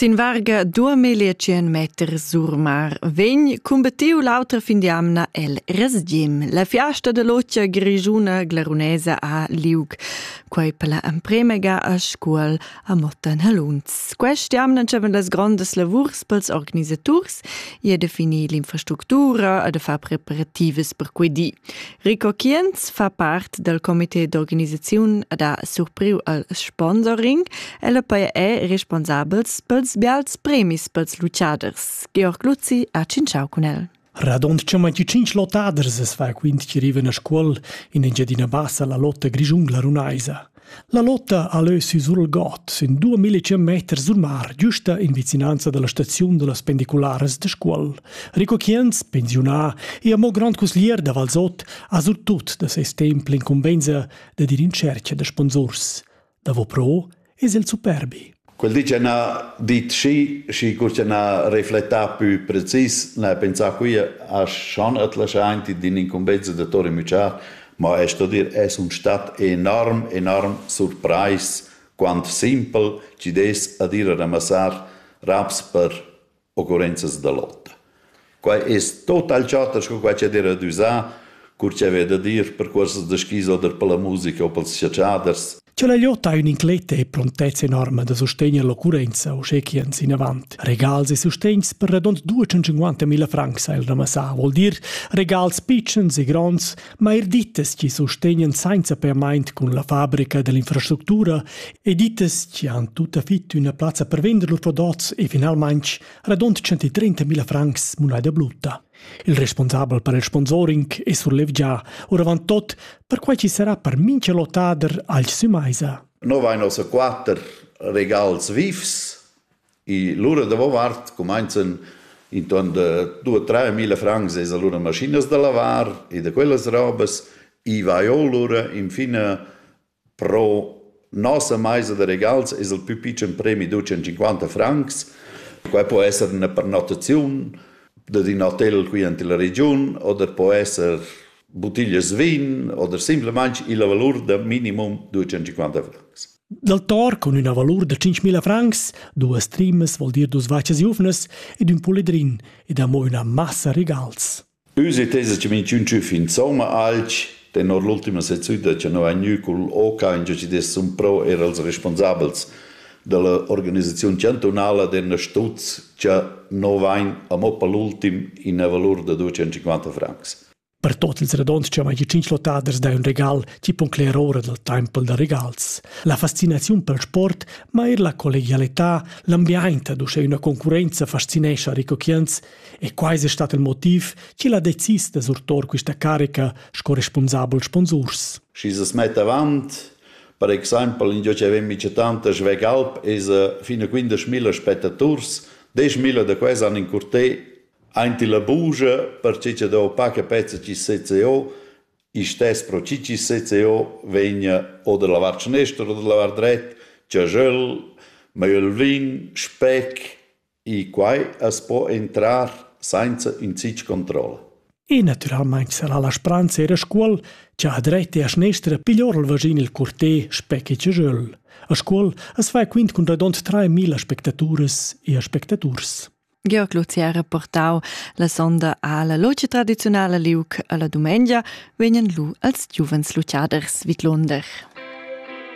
Sin varga 2.100 meter sur mar. Vegn combattiu l'autra fin di amna el Resgim, la fiasta de l'occhia grigiuna glarunesa a Liug, quei per la impremega a scuol a Motten Halunz. Questi amna c'aven las grandes lavurs pels organisaturs e a definir l'infrastruttura e a fa preparatives per quei di. Rico Kienz fa part del comité d'organisazione ed ha surpriu al sponsoring e la poi è responsabels pels bials premis pels luciaders. Georg Luzzi ha cinciau con el. Radont c'è mai 5 lottaders es fa quindi ci arrivano a scuola in Engiadina Bassa la lotta grigiungla runaisa. La lotta ha lösi sul got, sin 2.100 meter sul mar, giusta in vicinanza della stazione delle spendiculares de scuola. Rico Kienz, pensionà, e a mo grand cuslier da Valsot, ha surtut da ses temple in convenza da dir in cerca de sponsors. Da vo pro es il superbi. Quel dice na dit si curce na rifletta più precis, na pensa qui a schon etla scheint din incumbenza de Torre Muchar, ma è sto dir es un stat enorm surprise quant simple ci des a dire ramassar raps per occurrences de lotta. Quai es total chatter sco quai c'è dire d'usa, curce vede dir per corses de skis oder per la musica o pels sciacciaders. C'è la lotta ha un'incletta e prontezza enorme da sostenere l'occurrenza o scechiens in avanti. Regals e sostegns per radont 250.000 francs a il ramassà. Vuol dir regals piccens e grons, ma dittes ci sostengono senza permaint con la fabbrica dell'infrastruttura e dittes ci han tutta fit una piazza per vendere loro prodotti e finalmente radont 130.000 francs moneta blutta. Il responsabile per il sponsoring è surlev già, ora van tot per quai ci sarà per mince lottader al sumaisa. No vai nos a 4 regals vifs e lura de vovart comincian intorno de 2-3.000 francs es a lura machinas de lavar e de quelles robes e vai o lura infine pro nosa maisa de regals es il più piccolo premi 250 francs. Quai può essere una pernotazione di un hotel qui in la regione, oder può essere bottiglie vin, oder semplicemente il valore da minimum 250 francs. Dal tor con una valore da 5.000 francs, 2 streams vuol dire 2 vacces juvnes ed un poledrin ed amo una massa regals. Usi tese ci minci fin insomma alci, tenor l'ultima sezione che no agnu col oca in ci des un pro era els responsabels dell'organizzazione cantonale del Stutz che non vain a mo per l'ultim in a valore di 250 francs. Per tutti els radons c'è mai 5 lottaders da un regal ci pon l'errore del temple de regals. La fascinazione per il sport, ma la collegialità, l'ambiente dove una concorrenza fascinesce a Rico Kienz e quasi è stato il motivo che l'ha deciso di sortor questa carica corresponsabile sponsors. Si si mette avanti. Per esempio, in Gioce avevamo 70 Schwegalp e fino a 15.000 spettatori, 10.000 di questi hanno in corte anche la bugia perché c'è da poche pezzi ci CCO, e stesso pro ci CCO viene o da lavar cinestro o da lavar dret, c'è gel, il vin, speck e qua es può entrare senza un sit controllo. E naturalmente sarà la speranza e la scuola che a drette e a sinistra pigliore il vagino il cortè specchi e gel. A scuola es fa quindi con radont 3.000 spettatores e spettators. Georg Luzzi ha rapportau la sonda alla loce tradizionale Liug alla domenica venien lu als giuvens luciaders vitlunder.